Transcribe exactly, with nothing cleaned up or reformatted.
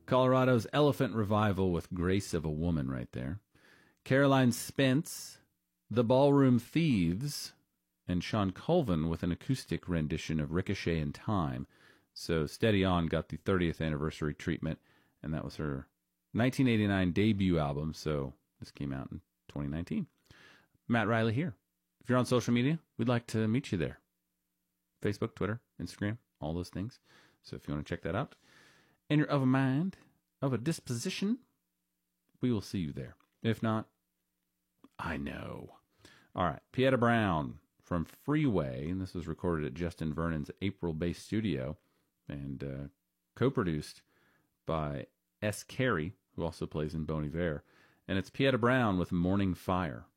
Colorado's Elephant Revival with Grace of a Woman right there. Caroline Spence, The Ballroom Thieves, and Sean Colvin with an acoustic rendition of Ricochet in Time. So Steady On got the thirtieth anniversary treatment, and that was her nineteen eighty-nine debut album, so this came out in twenty nineteen. Matt Riley here. If you're on social media, we'd like to meet you there. Facebook, Twitter, Instagram, all those things. So if you want to check that out, and you're of a mind, of a disposition, we will see you there. If not, I know. All right, Pieta Brown from Freeway, and this was recorded at Justin Vernon's April-based studio, and uh, co-produced by S. Carey, who also plays in Bon Iver. And it's Pieta Brown with Morning Fire.